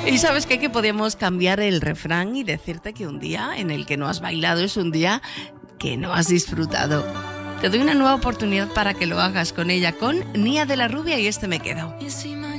Y sabes qué? Que podemos cambiar el refrán y decirte que un día en el que no has bailado es un día que no has disfrutado. Te doy una nueva oportunidad para que lo hagas con ella, con Nia de la Rubia y Me Quedo.